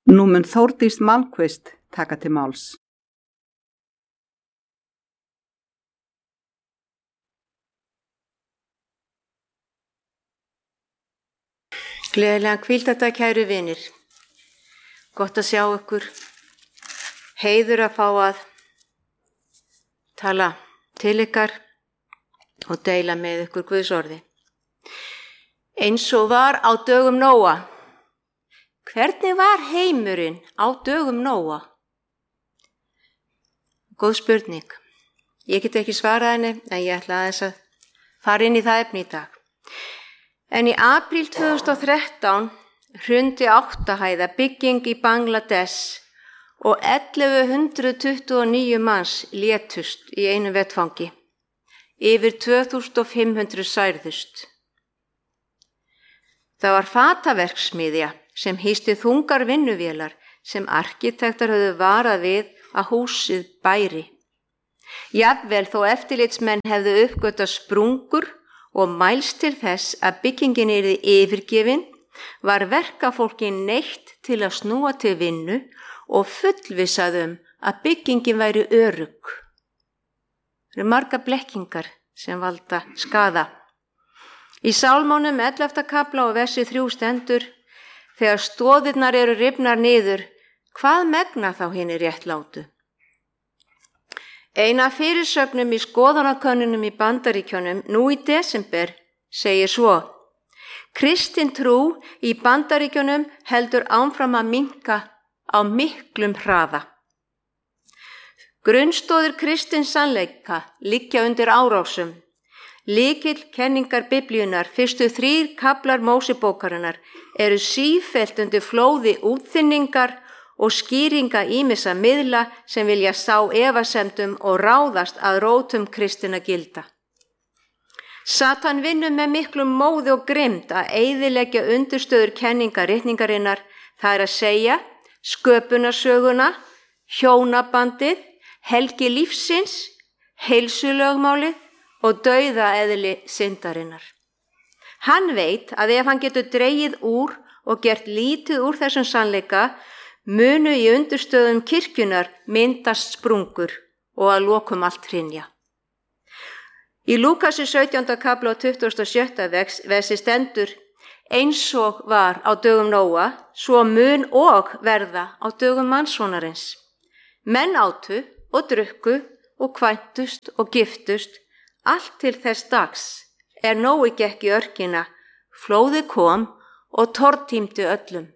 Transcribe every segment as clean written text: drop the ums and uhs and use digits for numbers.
Nú mun Þórdís Malmquist taka til máls. Gleðilega hvíldardag, kæru vinir. Gott að sjá ykkur. Heiður að fá að tala til ykkar og deila með ykkur Guðs orði. Eins og var á dögum Nóa. Hvernig var heimurinn á dögum Nóa? Góð spurning. Ég get ekki svarað henni, en ég ætla aðeins að fara inn í það efni í dag. En í apríl 2013 hrundi 8 hæða bygging í Bangladesh og 1129 manns létust í einu vettfangi. Yfir 2500 særðust. Það var fataverksmiðja sem hýsti þungar vinnuvélar sem arkitektar höfðu varað við að húsið bæri. Jafnvel þó eftirlitsmenn hefðu uppgötvað sprungur og mælst til þess að byggingin yrði yfirgefin, var verkafólki neytt til að snúa til vinnu og fullvissaðum að byggingin væri örugg. Það eru margar blekkingar sem valda skaða. Í Sálmónum 11. kafla og versi 3 stendur: þegar stoðirnar eru rifnar niður, hvað megna þá hinir réttlátu? Ein af fyrirsögnum í skoðanakönnunum í Bandaríkjunum nú í desember segir svo: kristin trú í Bandaríkjunum heldur áfram að minnka á miklum hraða. Grunnstoðir kristins sannleika liggja undir árásum. Lykill kenningar Biblíunnar, fyrstu 3 kaflar Mósebókarinnar, eru sífellt undir flóði útþynningar og skýringa ýmissa miðla sem vilja sá efasemdum og ráðast að rótum kristinna gilda. Satan vinnur með miklum móði og grimmd að eyðileggja undirstöður kenningar ritningarinnar, það er að segja sköpunarsöguna, hjónabandið, helgi lífsins, heilsulögmálið og dauðaeðli syndarinnar. Hann veit að ef hann getur dregið úr og gert lítið úr þessum sannleika, munu í undirstöðum kirkjunar myndast sprungur og að lokum allt hrynja. Í Lúkasi 17. kafla og 27. versi stendur: eins og var á dögum Nóa, svo mun og verða á dögum mannssonarins. Menn átu og drukku og kvæntust og giftust, allt til þess dags Nói gekk í örkina, flóðið kom og tortímdi öllum.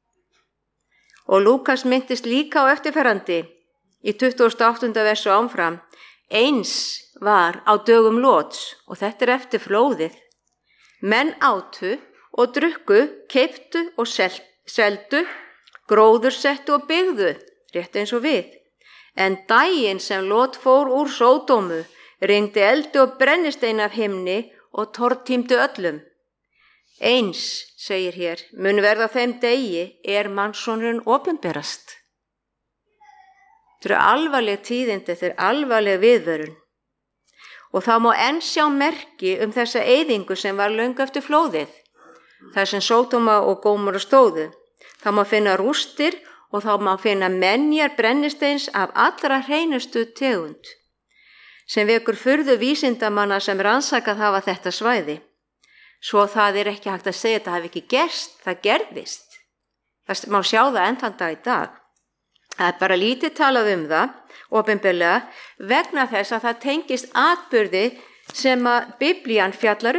Og Lúkas minntist líka á eftirferandi í 28. versu áfram: eins var á dögum Lóts, og þetta er eftir flóðið. Menn átu og drukku, keyptu og seldu, gróðursettu og byggðu, rétt eins og við. En daginn sem Lót fór úr Sódómu, rigndi eldi og brennistein af himni og tortímdu öllum. Eins, segir hér, mun verða þeim degi mannssonurinn opinberast. Þetta eru alvarleg tíðindi, þetta er alvarleg viðvörun. Og það má enn sjá merki þessa eyðingu sem var löngu eftir flóðið, þar sem Sódóma og Gómora stóðu. Það má finna rústir og þá má finna menjar brennisteins af allra hreinustu tegund, sem vekur furðu vísindamanna sem rannsakað hafa þetta svæði. Svo það er ekki hægt að segja að þetta hafi ekki gerst, það gerðist. Það má sjá það enn þann dag í dag. Það er bara lítið talað það, opinberlega, vegna þess að það tengist atburði sem að Biblían fjallar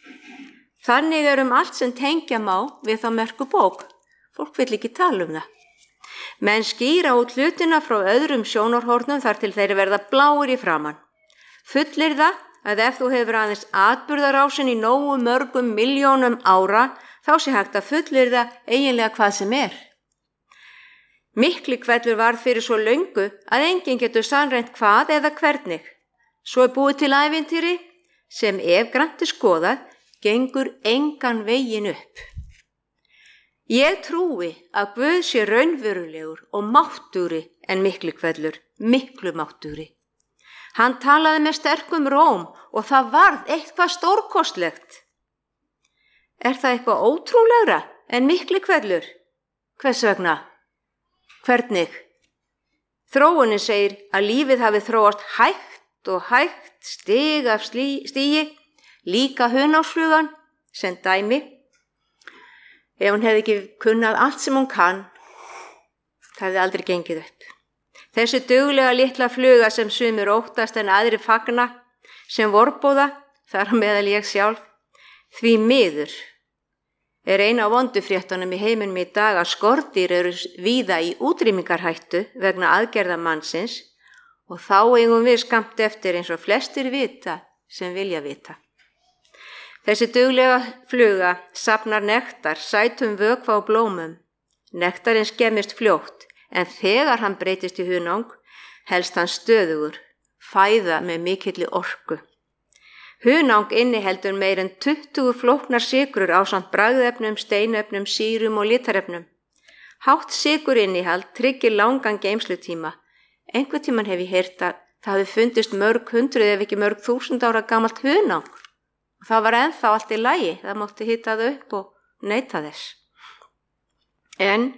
Þannig allt sem tengja má við þá merku bók. Fólk vill ekki tala það. Menn skýra út hlutina frá öðrum sjónarhornum þar til þeir verða bláir í framan. Fullyrða að ef þú hefur aðeins atburðarásin í nógu mörgum milljónum ára, þá sé hægt að fullyrða eiginlega hvað sem er. Miklihvellur varð fyrir svo löngu að enginn getur sannreynt hvað eða hvernig. Svo búið til ævintýri sem ef grannt skoðað, gengur engan veginn upp. Ég trúi að Guð sé raunverulegur og máttugri en miklihvellur, miklu máttugri. Hann talaði með sterkum róm og það varð eitthvað stórkostlegt. Er það eitthvað ótrúlegra en miklihvellur? Hvers vegna? Hvernig? Þróunin segir að lífið hafi þróast hægt og hægt, stig af stigi, líka hunangsflugan sem dæmi. Ef hún hefði ekki kunnað allt sem hún kann, það hefði aldrei gengið upp. Þessi duglega litla fluga sem sumir óttast en aðrir fagna, sem vorbóða, þar á meðal ég sjálf, því miður er eina af vondufréttunum í heiminum í dag að skordýr eru víða í útrýmingarhættu vegna aðgerða mannsins og þá eigum við skammt eftir eins og flestir vita sem vilja vita. Þessi duglega fluga safnar nektar, sætum vökva og blómum. Nektarinn skemmist fljótt en þegar hann breytist í hunang helst hann stöðugur, fæða með mikilli orku. Hunang inniheldur meir en 20 flóknar sykrur ásamt bragðefnum, steinefnum, sýrum og litarefnum. Hátt sykurinnihald tryggir langan geymslutíma. Einhvern tímann hef ég heyrt að það hafi fundist mörg hundruð ef ekki mörg 1000 ára gamalt hunang. Og það var ennþá allt í lagi, það mátti hita það upp og neita þess. En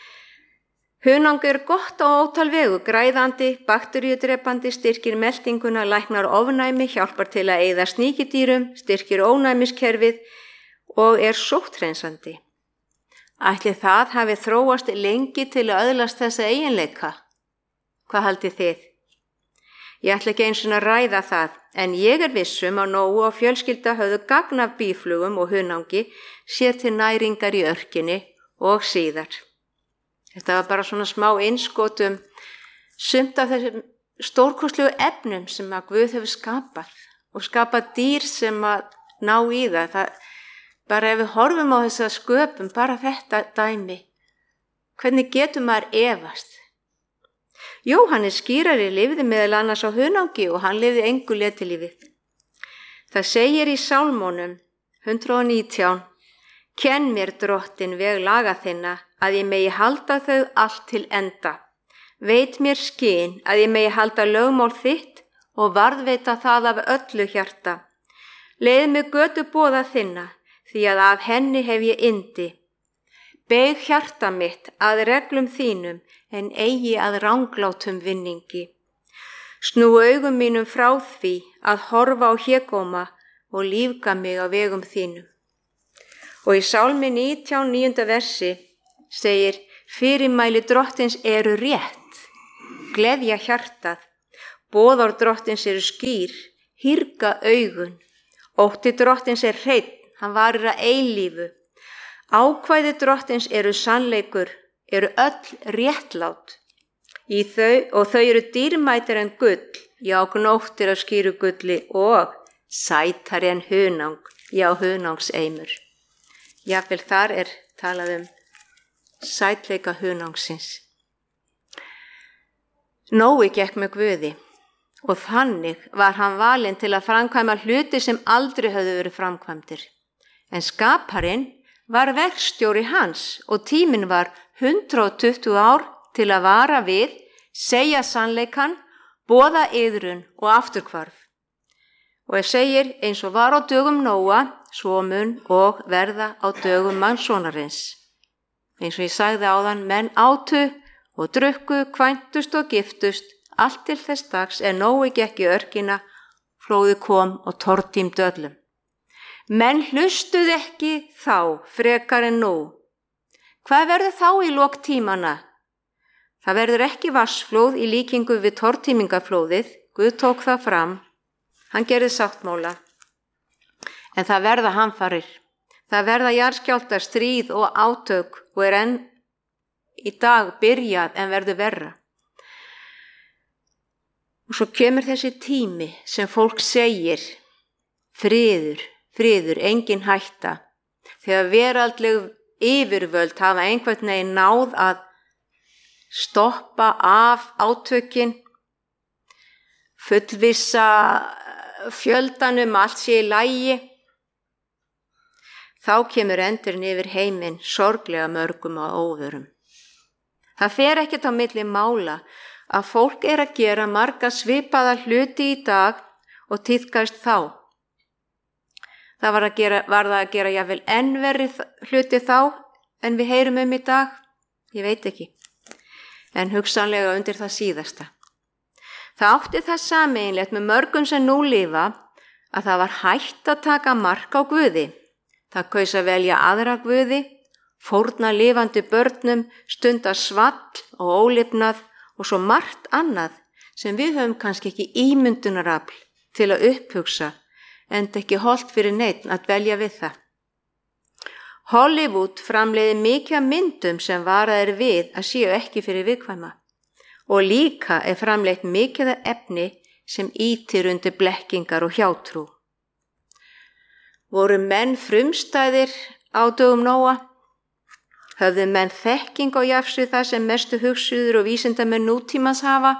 hunang er gott á ótal vegu, græðandi, bakteríudrepandi, styrkir meltinguna, læknar ofnæmi, hjálpar til að eyða sníkjudýrum, styrkir ónæmiskerfið og er sótthreinsandi. Ætli það hafi þróast lengi til að öðlast þessa eiginleika? Hvað haldið þið? Ég ætla ekki eins og að ræða það, en ég er vissum að Nóa og fjölskylda höfðu gagn af býflugum og hunangi sér til næringar í örkinni og síðar. Þetta var bara svona smá innskotum sumt af þessum stórkostlegu efnum sem að Guð hefur skapað og skapað dýr sem að ná í það. Bara ef við horfum á þessa sköpum, bara þetta dæmi, hvernig getur maður efast? Jóhannes skírari lifði meðal annars á hunangi og hann lifði engu letilífi. Það segir í Sálmónum 119, kenn mér drottin veg laga þinna, að ég megi halda þau allt til enda. Veit mér skyn að ég megi halda lögmál þitt og varðveita það af öllu hjarta. Leið mig götu boða þinna, því að af henni hef ég yndi. Beig hjarta mitt að reglum þínum, en eigi að ranglátum vinningi. Snú augum mínum frá því að horfa á hégóma og lífga mig á vegum þínum. Og í Sálmi 19, 9. versi segir, fyrirmæli drottins eru rétt, gleðja hjartað, boðorð drottins eru skýr, hýrga augun, ótti drottins er hreinn, hann varir að eilífu, ákvæði drottins eru sannleikur, eru öll réttlát, og þau eru dýrmætar en gull, já gnóttir af skýru gulli og sætari en hunang, já hunangseimur. Jafnvel þar er talað sætleika hunangsins. Nói gekk með Guði og þannig var hann valinn til að framkvæma hluti sem aldrei höfðu verið framkvæmdir. En skaparinn var verkstjóri hans og tíminn var 120 ár til að vara við, segja sannleikann, boða iðrun og afturhvarf. Og ég segir eins og var á dögum Nóa, svo mun og verða á dögum mannssonarins. Eins og ég sagði áðan, menn átu og drukku, kvæntust og giftust, allt til þess dags Nói gekk í örkina, flóðið kom og tortímdi öllum. Menn hlustuð ekki þá frekar en nú. Hvað verður þá í lok tímana? Það verður ekki vatnsflóð í líkingu við tortímingaflóðið, Guð tók það fram, hann gerði sáttmála. En það verða hamfarir, það verða jarðskjálftar, stríð og átök og er enn í dag byrjað en verður verra. Og svo kemur þessi tími sem fólk segir, friður, engin hætta, þegar veraldleg yfirvöld hafa einhvern veginn náð að stoppa af átökin, fullvissa fjöldanum allt sé í lagi, þá kemur endurinn yfir heiminn sorglega mörgum og óvörum. Það fer ekkert á milli mála að fólk er að gera marga svipaða hluti í dag og tíðkast þá. Það var það að gera jafnvel enn verri hluti þá en við heyrum í dag? Ég veit ekki. en hugsanlega undir það síðasta. Það átti það sameiginlegt með mörgum sem nú lifa að það var hætt að taka mark á Guði. Það kaus að velja aðra guði, fórna lifandi börnum, stunda svall og ólifnað og svo margt annað sem við höfum kannski ekki ímyndunarafl til að upphugsa, enda ekki hollt fyrir neinn að velja við það. Hollywood framleiði mikið af myndum sem varaðir við að séu ekki fyrir viðkvæma og líka framleitt mikið af efni sem ýtir undir blekkingar og hjátrú. Voru menn frumstæðir á dögum Nóa? Höfðu menn þekking á jafns við það sem mestu hugsuður og vísindamenn nútímans hafa?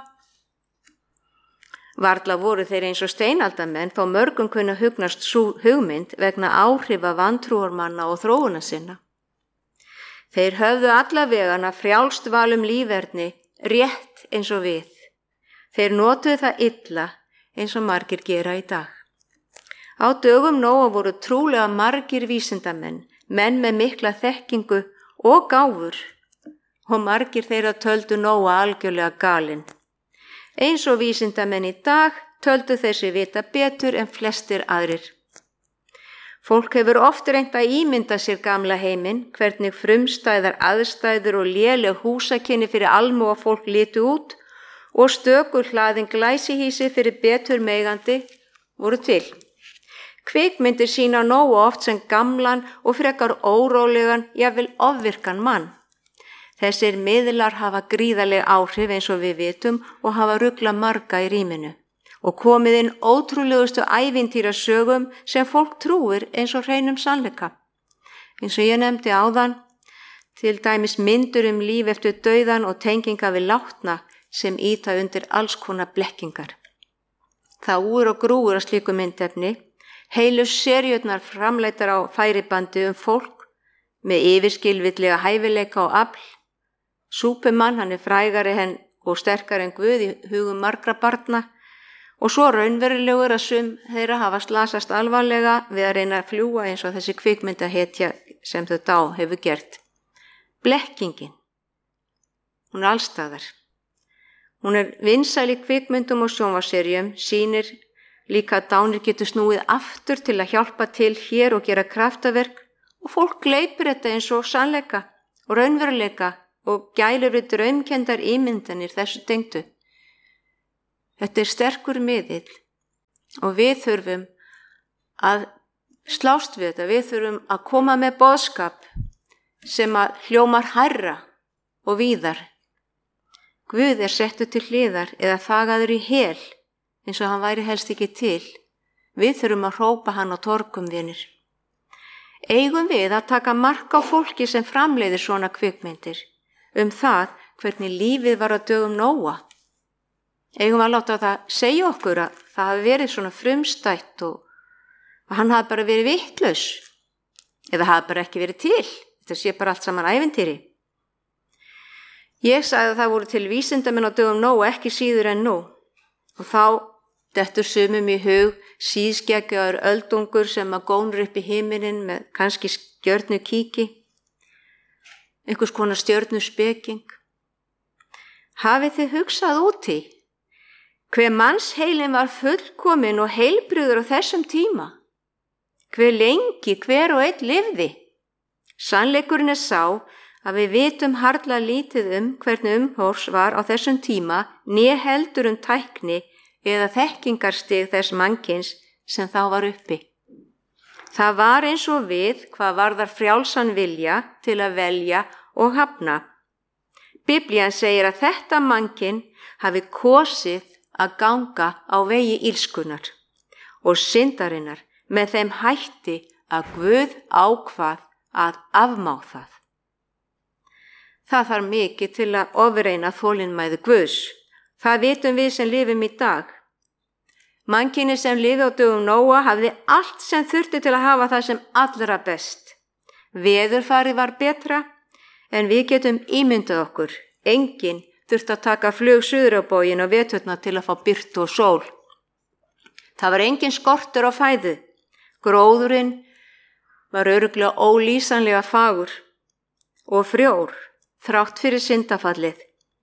Varla voru þeir eins og steinaldamenn þó mörgum kunna hugnast sú hugmynd vegna áhrifa vantrúarmanna og þróuna sinna. Þeir höfðu allavegana frjálst val líferni, rétt eins og við. Þeir notuðu það illa eins og margir gera í dag. Á dögum Nóa voru trúlega margir vísindamenn, menn með mikla þekkingu og gáfur og margir þeirra töldu Nóa algjörlega galinn. Eins og vísindamenn í dag töldu þessi vita betur en flestir aðrir. Fólk hefur oft reynt að ímynda sér gamla heiminn, hvernig frumstæðar aðstæður og léleg húsakynni fyrir almúga fólk litu út og stökur hlaðin glæsihýsi fyrir betur meigandi voru til. Kvikmyndir sýna Nóa oft sem gamlan og frekar órólegan, jafnvel ofvirkan mann. Þessir miðlar hafa gríðarleg áhrif eins og við vitum og hafa ruglað marga í rýminu og komið inn ótrúlegustu ævintýrasögum sem fólk trúir eins og hreinum sannleika. Eins og ég nefndi áðan, til dæmis myndur líf eftir dauðan og tenginga við látna sem ýta undir alls konar blekkingar. Það úr og grúur að slíku myndefni, heilu seríurnar framleitar á færibandi fólk með yfirskilvillega hæfileika og afl. Súpumann, hann frægari og sterkari en Guð í hugum margra barna og svo raunverulegur að sum þeirra hafa slasast alvarlega við að reyna að fljúga eins og þessi kvikmyndahetja sem þau dá hefur gert. Blekkingin, hún allstaðar. Hún vinsæl í kvikmyndum og sjónvarpsseríum, sýnir líka að dánir getur snúið aftur til að hjálpa til hér og gera kraftaverk og fólk gleypir þetta eins og sannleika og raunveruleika og gælur við draumkendar ímyndanir þessu tengdu. Þetta sterkur miðill og við þurfum að slást við þetta, við þurfum að koma með boðskap sem að hljómar hærra og víðar. Guð settur til hliðar eða þagaður í hel eins og hann væri helst ekki til. Við þurfum að hrópa hann á torgum, vinir. Eigum við að taka mark á fólki sem framleiðir svona kvikmyndir það hvernig lífið var á dögum Nóa? Eigum að láta það segja okkur að það hafi verið svona frumstætt og að hann hafi bara verið vitlaus eða hafi bara ekki verið til. Þetta sé bara allt saman ævintýri. Ég sagði að það voru til vísindamenn á dögum Nóa ekki síður en nú og þá dettur sumum í hug síðskeggjaður öldungur sem að gónur upp í himinin með kannski stjörnukíki, einhvers konar stjörnuspeking. Hafið þið hugsað út í hve mannsheilin var fullkomin og heilbrigður á þessum tíma? Hve lengi hver og einn lifði? Sannleikurinn sá að við vitum harla lítið hvernig umhorfs var á þessum tíma né heldur tækni eða þekkingarstig þess mannkyns sem þá var uppi. Það var eins og við hvað varðar frjálsan vilja til að velja og hafna. Biblían segir að þetta mannkyn hafi kosið að ganga á vegi illskunnar og syndarinnar með þeim hætti að Guð ákvað að afmá það. Það þarf mikið til að ofreina þolinmæði Guðs. Það vitum við sem lifum í dag. Mannkynið sem lifði á dögum Nóa hafði allt sem þurfti til að hafa það sem allra best. Veðurfarið var betra en við getum ímyndað okkur. Enginn þurfti að taka flug suður á bóginn og veturna til að fá birtu og sól. Það var engin skortur á fæðu. Gróðurinn var örugglega ólýsanlega fagur og frjór þrátt fyrir syndafallið.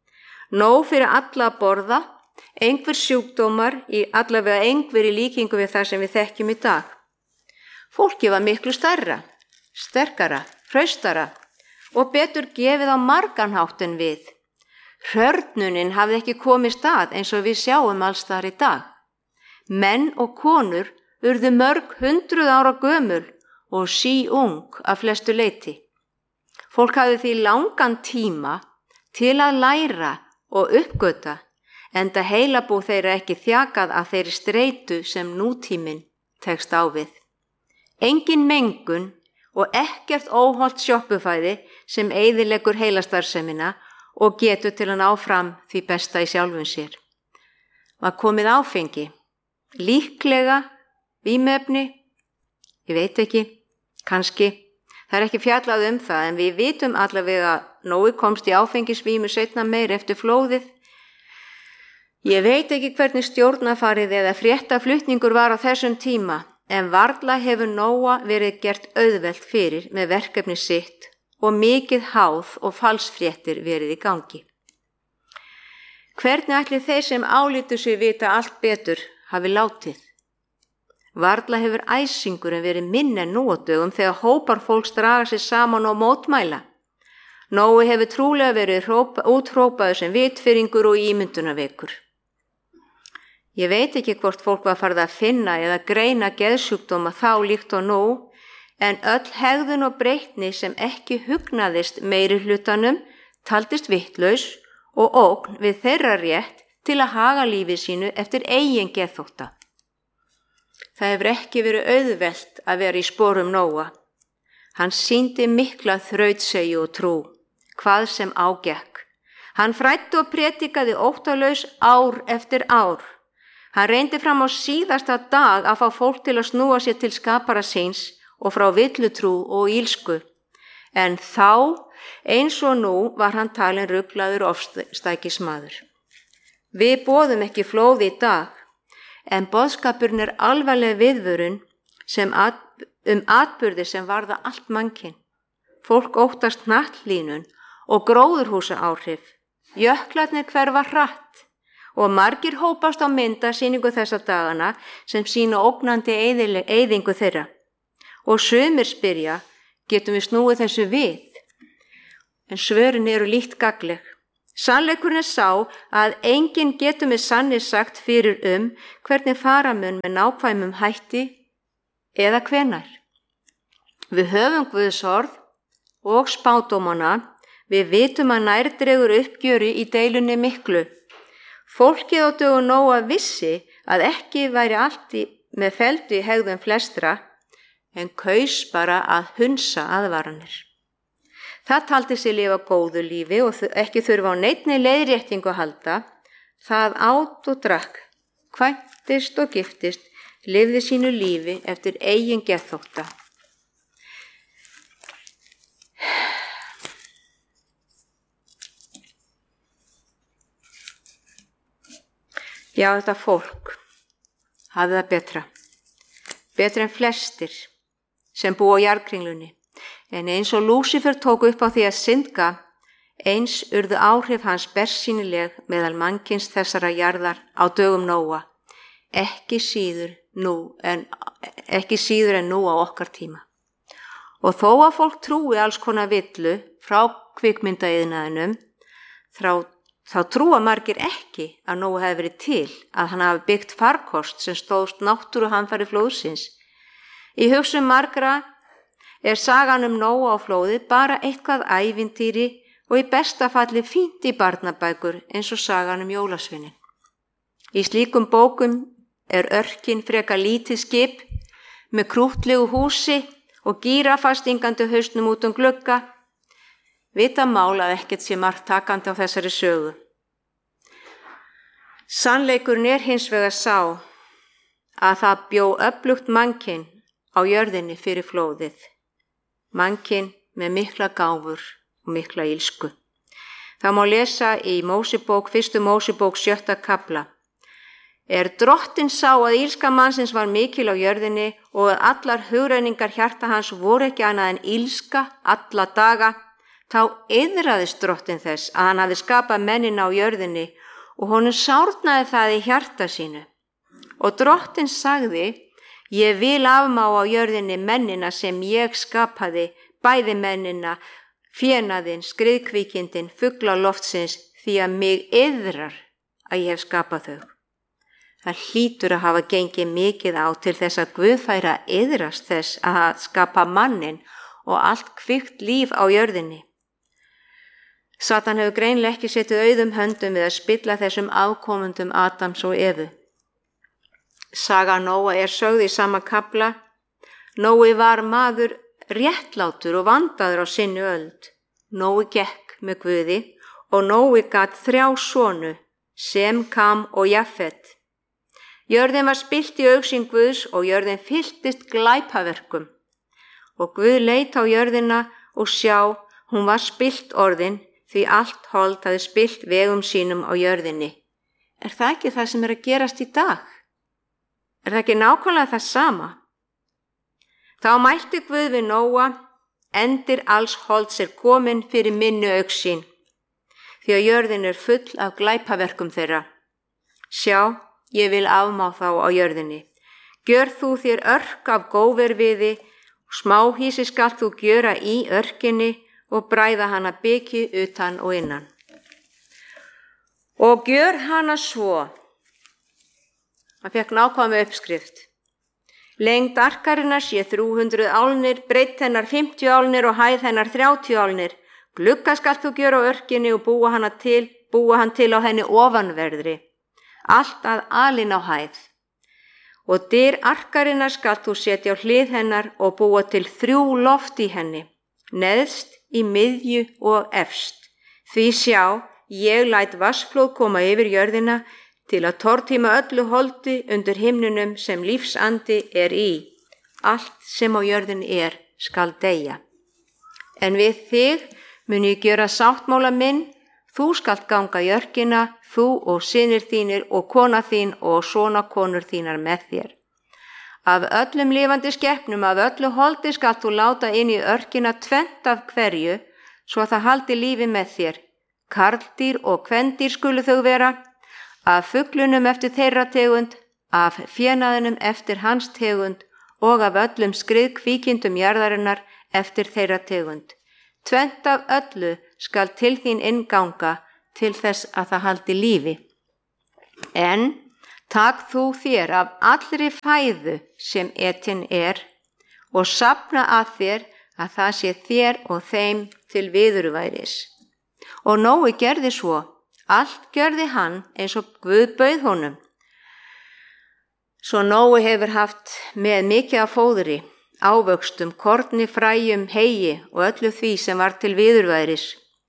Nóg fyrir alla að borða, einhver sjúkdómar, allavega einhver í líkingu við það sem við þekkjum í dag. Fólkið var miklu stærra, sterkara, hraustara og betur gefið á margan hátt en við. Hrörnunin hafði ekki komið stað eins og við sjáum alls þar í dag. Menn og konur urðu mörg 100 ára gömul og síung af flestu leyti. Fólk hafði því langan tíma til að læra og uppgöta, enda heilabú þeirra ekki þjakað af þeirri streitu sem nútíminn tekst á við. Engin mengun og ekkert óhollt sjoppufæði sem eyðileggur heilastarfsemina og getur til að ná fram því besta í sjálfum sér. Var komið áfengi, líklega, vímuefni, ég veit ekki, kannski. Það er ekki fjallað það en við vitum allavega að Nói komst í áfengisvímu seinna meir eftir flóðið. Ég veit ekki hvernig stjórnafarið eða fréttaflutningur var á þessum tíma, en varla hefur Nóa verið gert auðvelt fyrir með verkefni sitt og mikið háð og falsfréttir verið í gangi. Hvernig ætli þeir sem álítu sig vita allt betur hafi látið? Varla hefur æsingurinn verið minni en nú á dögum þegar hópar fólks draga sig saman og mótmæla. Nói hefur trúlega verið úthrópaður sem vitfirringur og ímyndunarveikur. Ég veit ekki hvort fólk var farið að finna eða greina geðsjúkdóma þá líkt og nú, en öll hegðun og breytni sem ekki hugnaðist meiri hlutanum taldist vitlaus og ógn við þeirra rétt til að haga lífi sínu eftir eigin geðþótta. Það hefur ekki verið auðvelt að vera í sporum Nóa. Hann sýndi mikla þrautsegju og trú, hvað sem ágekk. Hann fræddi og predikaði óttalaus ár eftir ár. Hann reyndi fram á síðasta dag að fá fólk til að snúa sér til skapara síns og frá villutrú og ílsku. En þá, eins og nú, var hann talinn ruglaður ofstækismaður. Við boðum ekki flóð í dag, en boðskapurinn er alvarleg viðvörun atburði sem varða allt mannkyn. Fólk óttast hnattlínun og gróðurhúsaáhrif. Jöklarnir hverfa hratt og margir hópast á myndasýningu þessa dagana sem sýna ógnandi eyðingu þeirra. Og sumir spyrja, getum við snúið þessu við? En svörin eru lítt gagnleg. Sannleikurinn er sá að enginn getur með sanni sagt fyrir hvernig fara mun með nákvæmum hætti eða hvenær. Við höfum Guðs orð og spádómana, við vitum að nærdregur uppgjöri í deilunni miklu. Fólkið á dögum Nóa vissi að ekki væri allt með felldu í hegðun flestra, en kaus bara að hunsa aðvaranir. Það taldi sig lifa góðu lífi og ekki þurfa á neinni leiðréttingu að halda. Það át og drakk, kvæntist og giftist, lifði sínu lífi eftir eigin geðþótta. Já, þetta fólk hafði það betra en flestir sem búa á jarðkringlunni. En eins og Lúsífer tók upp á því að syndga, eins urðu áhrif hans bersýnileg meðal mannkyns þessara jarðar á dögum Nóa, ekki síður en nú á okkar tíma. Og þó að fólk trúi alls konar villu frá kvikmyndaiðnaðinum, þá trúa margir ekki að Nóa hefði verið til, að hann hafi byggt farkost sem stóðst náttúruhamfari flóðsins. Í hugsun margra er sagan Nóa á flóðið bara eitthvað ævintýri og í besta falli fínt í barnabækur eins og sagan jólasveinin. Í slíkum bókum er örkin frekar lítið skip með krúttlegu húsi og gírafastingandi hausnum út glugga. Vita mál að ekkert sé margt takandi á þessari sögu. Sannleikurinn er hins vegar sá að það bjó öflugt mannkyn á jörðinni fyrir flóðið. Mannkyn með mikla gáfur og mikla ílsku. Það má lesa í fyrstu Mósebók 7. kafla. Drottinn sá að ílska mannsins var mikil á jörðinni og að allar hugrenningar hjarta hans voru ekki annað en ílska alla daga, Þá iðraðist drottinn þess að hann hafði skapað mennina á jörðinni og honum sárnaði það í hjarta sínu. Og drottinn sagði, ég vil afmá á jörðinni mennina sem ég skapaði, bæði mennina, fénaðinn, skriðkvíkindin, fugla loftsins, því að mig iðrar að ég hef skapað þau. Það hlýtur að hafa gengið mikið á til þess að Guð færi að iðrast þess að skapa mannin og allt kvikt líf á jörðinni. Satan hefur greinilega ekki setið auðum höndum við að spilla þessum afkomendum Adams og Evu. Saga Nóa er sögð í sama kafla. Nói var maður réttlátur og vandaður á sinni öld. Nói gekk með Guði og Nói gat 3 sonu, Sem, Kam og Jafet. Jörðin var spillt í augsýn Guðs og jörðin fylltist glæpaverkum. Og Guð leit á jörðina og sjá, hún var spillt orðin, því allt hold hafði spillt vegum sínum á jörðinni. Er það ekki það sem er að gerast í dag? Er það ekki nákvæmlega það sama? Þá mælti Guð við Nóa, endir alls holds er komin fyrir minni augsýn, því að jörðin er full af glæpaverkum þeirra. Sjá, ég vil afmá þá á jörðinni. Gjör þú þér örk af góverviði, smáhýsi skalt þú gjöra í örkinni og bræða hana biki utan og innan. Og gjör hana svo. Hann fekk nákvæma uppskrift. Lengd arkarinnar sé 300 álnir, breidd hennar 50 álnir og hæð hennar 30 álnir. Glugga skalt þú gjöra á örkinni og búa hann til á henni ofanverðri. Allt að alin á hæð. Og dyr arkarinnar skalt þú setja á hlið hennar og búa til 3 loft í henni, neðst, í miðju og efst. Því sjá, ég læt vatnsflóð koma yfir jörðina til að tortíma öllu holdi undir himnunum sem lífsandi er í. Allt sem á jörðin er skal deyja. En við þig mun ég gjöra sáttmála minn, þú skalt ganga í örkina, þú og synir þínir og kona þín og sonakonur þínar með þér. Af öllum lifandi skepnum, af öllu holdi skalt þú láta inn í örkina 2 af hverju, svo að það haldi lífi með þér. Karldýr og kvendýr skulu þau vera, af fuglunum eftir þeirra tegund, af fénaðinum eftir hans tegund og af öllum skriðkvíkindum jarðarinnar eftir þeirra tegund. 2 af öllu skal til þín innganga til þess að það haldi lífi. En takk þú þér af allri fæðu sem etin er og safna að þér að það sé þér og þeim til viðurværis. Og Nói gerði svo, allt gjörði hann eins og Guð bauð honum. Svo Nói hefur haft með mikið af fóðri, ávöxtum, korni, fræjum, heyi og öllu því sem var til viðurværis.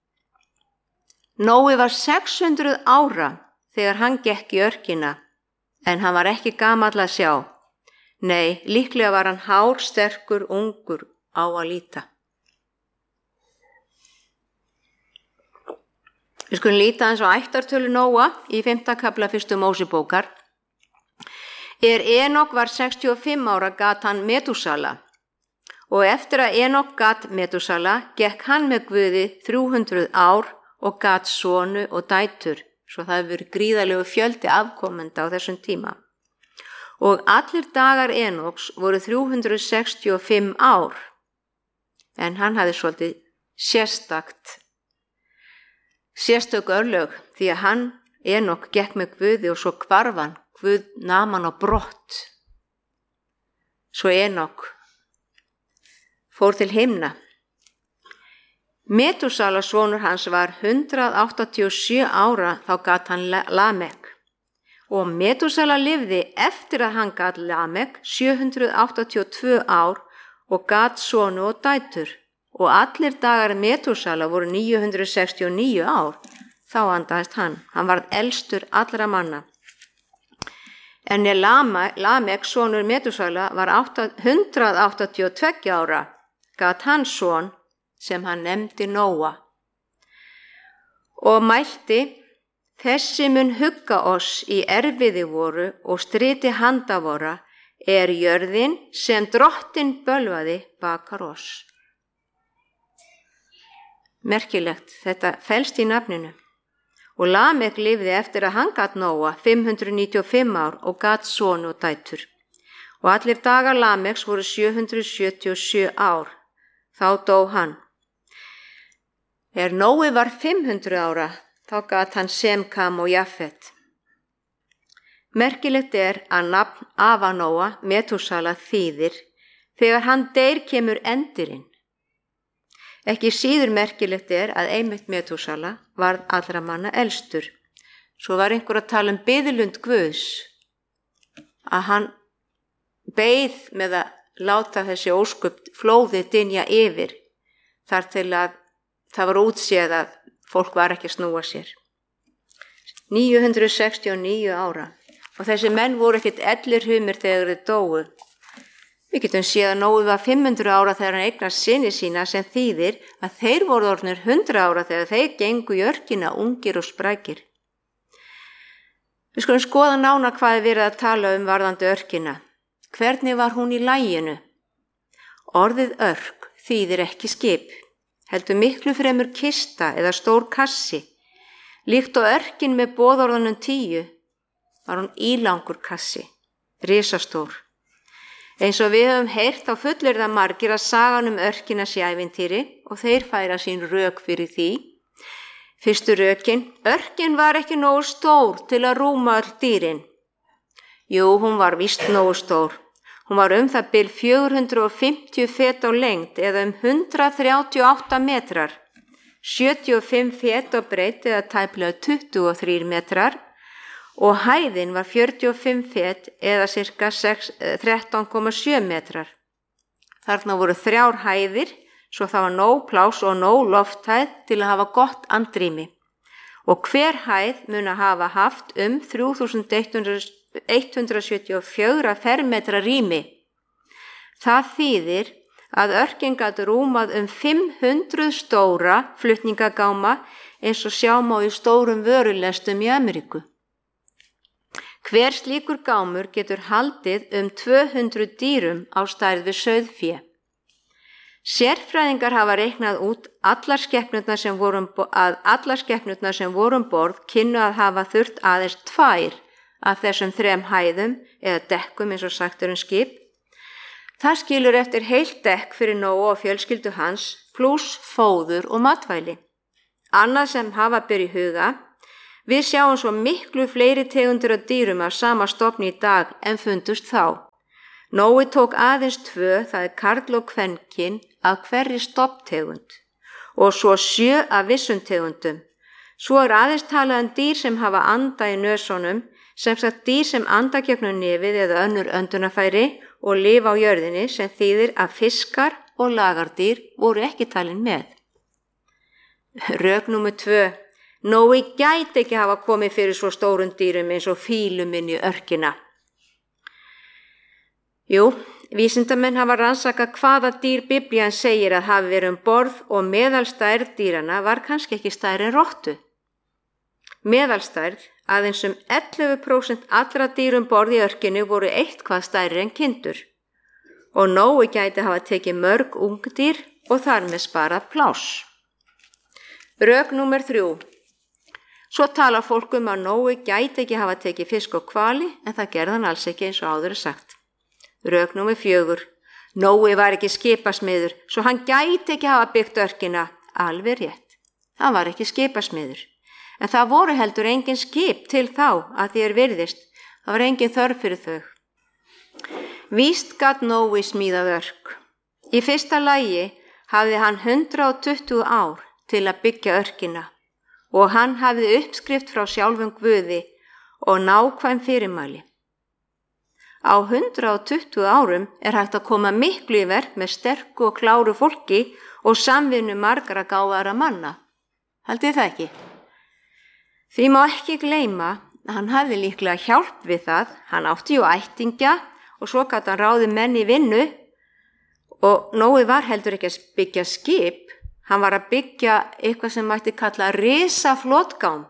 Nói var 600 ára þegar hann gekk í örkina, en hann var ekki gamall að sjá. Nei, líklega var hann hár, sterkur, ungur á að líta. Við skulum líta eins og ættartölu Nóa í 5. kafla 1. Mósebókar. Enok var 65 ára gat hann Metúsala, og eftir að Enok gat Metúsala, gekk hann með Guði 300 ár og gat sonu og dætur, svo það hefur verið gríðarlegu fjöldi afkomenda á þessum tíma. Og allir dagar Enoks voru 365 ár, en hann hafði svolítið sérstök örlög, því að hann, Enok, gekk með Guði og svo hvarf hann, Guð nam hann á brott. Svo Enok fór til himna. Metúsala sonur hans var 187 ára, þá gat hann Lamek. Og Metúsala lifði eftir að hann gat Lamek 782 ár og gat sonu og dætur. Og allir dagar Metúsala voru 969 ár, þá andaðist hann. Hann varð elstur allra manna. En Lamek sonur Metúsala var 182 ára, gat hann son sem hann nefndi Nóa. Og mælti, þessi mun hugga oss í erfiði voru og striti handa vora, jörðin sem drottinn bölvaði bakar oss. Merkilegt, þetta felst í nafninu. Og Lamek lifði eftir að hann gat Nóa 595 ár og gat son og dætur. Og allir dagar Lameks voru 777 ár. Þá dó hann. Nói var 500 ára, þá gat hann Sem, Kam og Jafet. Merkilegt að nafn afa Nóa, Metúsala, þýðir þegar hann deyr kemur endurinn. Ekki síður merkilegt að einmitt Metúsala varð allra manna elstur. Svo var einhver að tala biðlund Guðs, að hann beið með að láta þessi ósköp flóðið dynja yfir, þar til að það var útséð að fólk var ekki að snúa sér. 969 ára og þessi menn voru ekkert ellirhumir þegar þeir dóu. Við getum séð að Nói var 500 ára þegar hann eignast syni sína sem þýðir að þeir voru orðnir 100 ára þegar þeir gengu í örkina ungir og sprækir. Við skulum skoða nánar hvað verið að tala varðandi örkina. Hvernig var hún í laginu? Orðið örk þýðir ekki skip, heldur miklu fremur kista eða stór kassi. Líkt og örkin með boðorðunum 10 var hún ílangur kassi, risastór. Eins og við höfum heyrt þá fullir það margir að sagan örkina sé ævintýri og þeir færa sín rök fyrir því. Fyrstu rökin, örkin var ekki nógu stór til að rúma öll dýrin. Jú, hún var víst nógu stór. Hún var það bil 450 fet á lengd eða 138 metrar, 75 fet á breidd eða tæplega 23 metrar og hæðin var 45 fet eða cirka 13,7 metrar. Þarna voru 3 hæðir, svo það var nóg pláss og nóg lofthæð til að hafa gott andrými. Og hver hæð mun að hafa haft 3174 fermetra rými. Það þýðir að örkin gat rúmað 500 stóra flutningagáma eins og sjá má í stórum vörulestum í Ameríku. Hver slíkur gámur getur haldið 200 dýrum á stærð við sauðfé. Sérfræðingar hafa reiknað út að allar skepnurnar sem voru borð kynnu að hafa þurft aðeins 2 af þessum 3 hæðum eða dekkum eins og sagt skip. Það skilur eftir heilt dekk fyrir Nóa og fjölskyldu hans pluss fóður og matvæli. Annað sem hafa ber í huga, við sjáum svo miklu fleiri tegundir af dýrum af sama stofni í dag en fundust þá. Nói tók aðeins 2, það karl og kvenkyn af hverri stofntegund og svo 7 af vissum tegundum. Svo aðeins talað dýr sem hafa anda í nösunum, sem sagt dýr sem anda gegnum nefið eða önnur öndunarfæri og lifa á jörðinni sem þýðir að fiskar og lagardýr voru ekki talin með. Rök númer 2. Nói gæti ekki hafa komið fyrir svo stórum dýrum eins og fílum inn í örkina. Jú, vísindamenn hafa rannsakað hvaða dýr Biblían segir að hafi verið borð og meðalstærð dýrana var kannski ekki stærri en rottu. Meðalstærð, aðeins 11% allra dýrum borð í örkinu voru eitthvað stærri en kindur. Og Nói gæti hafa tekið mörg ungdýr og þar með sparað pláss. Rök númer 3. Svo talar fólk að Nói gæti ekki hafa tekið fisk og hvali en það gerði hann alls ekki eins og áður sagt. Rök númer 4. Nói var ekki skipasmiður svo hann gæti ekki hafa byggt örkina. Alveg rétt. Hann var ekki skipasmiður. En það voru heldur engin skip til þá að því virðist. Það var engin þörf fyrir þau. Víst gat Nói smíðað örk. Í fyrsta lagi hafði hann 120 ár til að byggja örkina og hann hafði uppskrift frá sjálfum Guði og nákvæm fyrirmæli. Á 120 árum hægt að koma miklu í verk með sterku og kláru fólki og samvinnu margra gáfaðra manna. Haldið það ekki? Því má ekki gleyma að hann hafði líklega hjálp við það, hann átti jú ættingja og svo gat hann ráðið menn í vinnu og Nói var heldur ekki að byggja skip, hann var að byggja eitthvað sem mætti kalla risaflotgám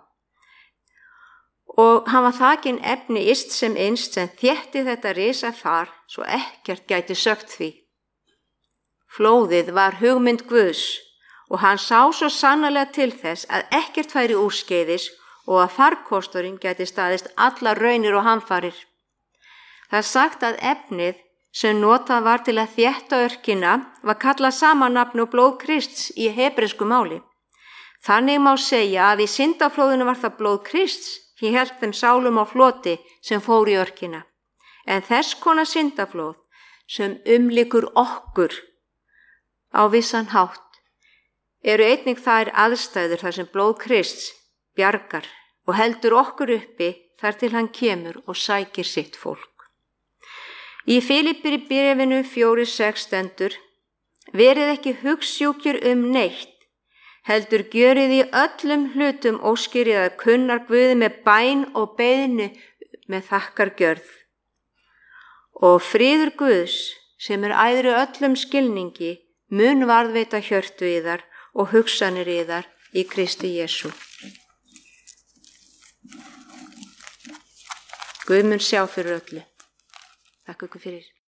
og hann var þakinn efni yst sem innst sem þétti þetta risafar svo ekkert gæti sögt því. Flóðið var hugmynd Guðs og hann sá svo sannarlega til þess að ekkert færi úrskeiðis og að farkosturinn gæti staðist allar raunir og hamfarir. Það er sagt að efnið sem notað var til að þétta örkina var kallað sama nafn og blóð Krists í hebresku máli. Þannig má segja að í syndaflóðinu var það blóð Krists sem hélt þeim sálum á floti sem fór í örkina. En þess konar syndaflóð sem umlykur okkur á vissan hátt eru einnig þær aðstæður þar sem blóð Krists bjargar og heldur okkur uppi þar til hann kemur og sækir sitt fólk. Í Filippíbréfinu 4:6 stendur: Verið ekki hugsjúkir neitt, heldur gjörið í öllum hlutum óskir að kunnar Guði með bæn og beiðni með þakkargjörð. Og friður Guðs, sem æðri öllum skilningi, mun varðveita hjörtu yðar og hugsanir yðar í Kristi Jesú. Guð mun sjá fyrir öllu. Takk ykkur fyrir.